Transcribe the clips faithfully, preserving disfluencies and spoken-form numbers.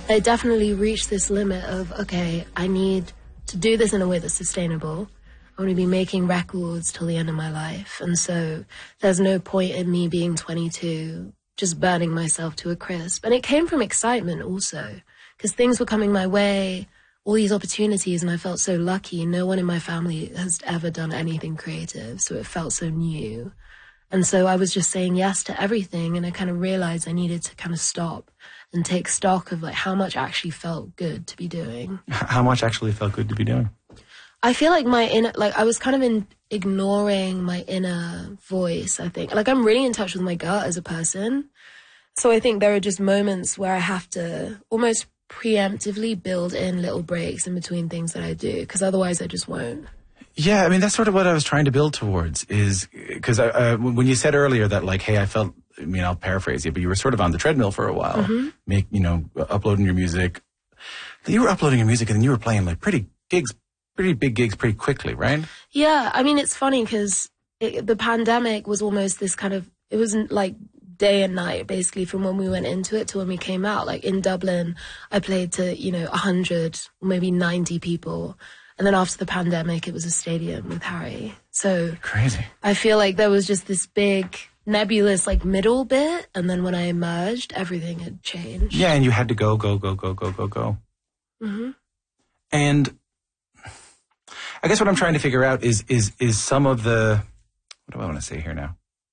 I definitely reached this limit of, okay, I need to do this in a way that's sustainable. I want to be making records till the end of my life. And so there's no point in me being twenty-two, just burning myself to a crisp. And it came from excitement also, because things were coming my way, all these opportunities, and I felt so lucky. No one in my family has ever done anything creative, so it felt so new. And so I was just saying yes to everything, and I kind of realized I needed to kind of stop and take stock of like how much actually felt good to be doing. How much actually felt good to be doing? I feel like my inner, like I was kind of in ignoring my inner voice, I think. Like I'm really in touch with my gut as a person. So I think there are just moments where I have to almost preemptively build in little breaks in between things that I do, because otherwise I just won't. Yeah, I mean, that's sort of what I was trying to build towards, is because uh, when you said earlier that, like, hey, I felt, I mean, I'll paraphrase you, but you were sort of on the treadmill for a while, mm-hmm. make, you know, uploading your music. You were uploading your music and then you were playing like pretty gigs, pretty big gigs pretty quickly, right? Yeah, I mean, it's funny because the pandemic was almost this kind of, it wasn't like day and night, basically, from when we went into it to when we came out. Like in Dublin, I played to, you know, one hundred, maybe ninety people. And then after the pandemic, it was a stadium with Harry. So crazy. I feel like there was just this big nebulous like middle bit. And then when I emerged, everything had changed. Yeah, and you had to go, go, go, go, go, go, go. Mm-hmm. And I guess what I'm trying to figure out is, is, is some of the, what do I want to say here now?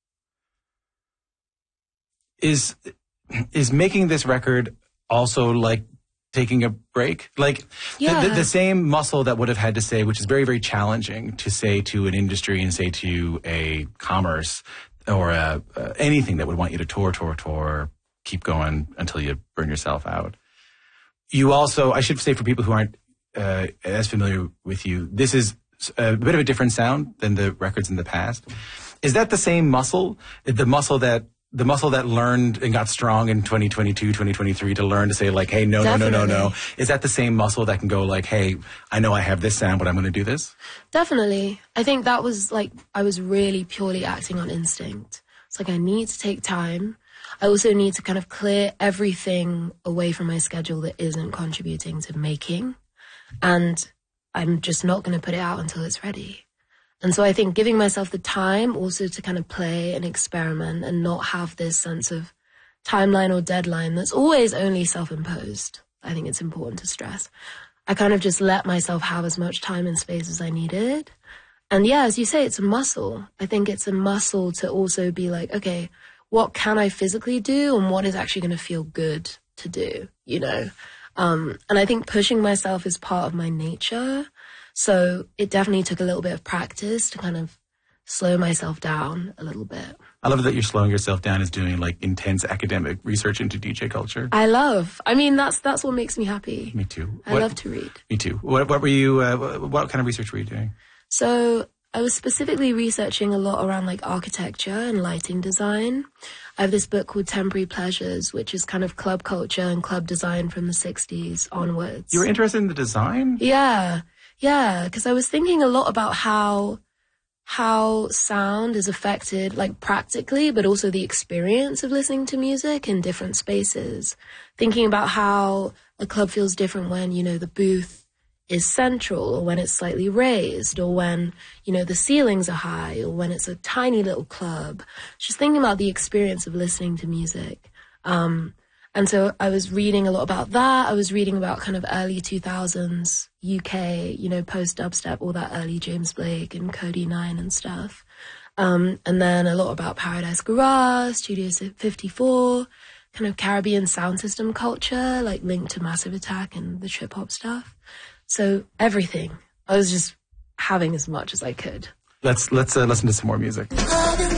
Is, is making this record also like taking a break? Like yeah. the, the, the same muscle that would have had to say, which is very, very challenging to say to an industry and say to a commerce or a, uh, anything that would want you to tour, tour, tour, keep going until you burn yourself out. You also, I should say for people who aren't uh, as familiar with you, this is a bit of a different sound than the records in the past. Is that the same muscle? The muscle that The muscle that learned and got strong in twenty twenty-two, twenty twenty-three to learn to say like, hey, no, Definitely. no, no, no, no. Is that the same muscle that can go like, hey, I know I have this sound, but I'm going to do this? Definitely. I think that was like, I was really purely acting on instinct. It's like, I need to take time. I also need to kind of clear everything away from my schedule that isn't contributing to making. And I'm just not going to put it out until it's ready. And so I think giving myself the time also to kind of play and experiment and not have this sense of timeline or deadline that's always only self-imposed. I think it's important to stress. I kind of just let myself have as much time and space as I needed. And yeah, as you say, it's a muscle. I think it's a muscle to also be like, okay, what can I physically do and what is actually going to feel good to do, you know? Um, and I think pushing myself is part of my nature. So it definitely took a little bit of practice to kind of slow myself down a little bit. I love that you're slowing yourself down as doing like intense academic research into D J culture. I love. I mean, that's that's what makes me happy. Me too. I what, love to read. Me too. What, what were you, uh, what kind of research were you doing? So I was specifically researching a lot around like architecture and lighting design. I have this book called Temporary Pleasures, which is kind of club culture and club design from the sixties onwards. You were interested in the design? Yeah. Yeah, because I was thinking a lot about how how sound is affected, like practically, but also the experience of listening to music in different spaces. Thinking about how a club feels different when, you know, the booth is central, or when it's slightly raised, or when, you know, the ceilings are high, or when it's a tiny little club. Just thinking about the experience of listening to music. Um, And so I was reading a lot about that. I was reading about kind of early two thousands U K, you know, post-dubstep, all that early James Blake and Cody nine and stuff. Um, and then a lot about Paradise Garage, Studio fifty-four, kind of Caribbean sound system culture, like linked to Massive Attack and the trip-hop stuff. So everything. I was just having as much as I could. Let's, let's uh, listen to some more music.